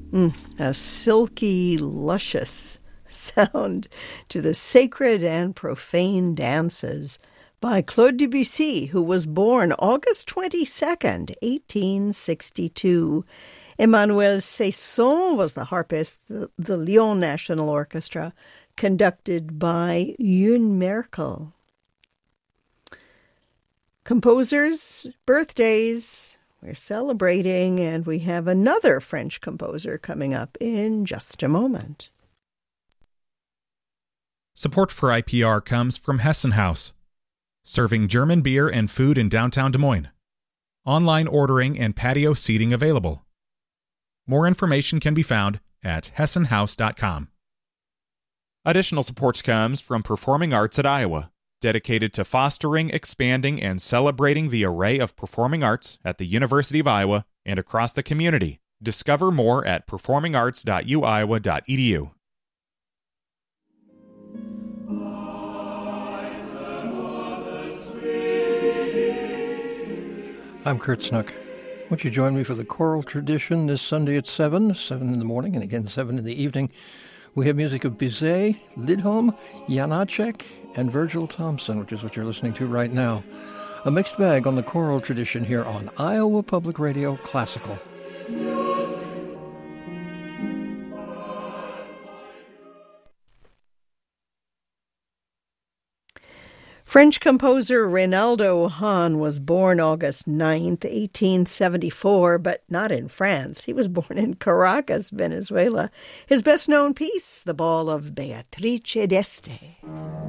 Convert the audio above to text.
A silky, luscious sound to the sacred and profane dances by Claude Debussy, who was born August 22nd, 1862. Emmanuel Cesson was the harpist, the Lyon National Orchestra, conducted by Youn Merkel. Composers' birthdays we're celebrating, and we have another French composer coming up in just a moment. Support for IPR comes from Hessen House, serving German beer and food in downtown Des Moines. Online ordering and patio seating available. More information can be found at hessenhouse.com. Additional support comes from Performing Arts at Iowa, dedicated to fostering, expanding, and celebrating the array of performing arts at the University of Iowa and across the community. Discover more at performingarts.uiowa.edu. I'm Kurt Snook. Won't you join me for the choral tradition this Sunday at 7 in the morning, and again 7 in the evening. We have music of Bizet, Lidholm, Janacek, and Virgil Thompson, which is what you're listening to right now. A mixed bag on the choral tradition here on Iowa Public Radio Classical. French composer Reynaldo Hahn was born August 9th, 1874, but not in France. He was born in Caracas, Venezuela. His best-known piece, The Ball of Beatrice d'Este.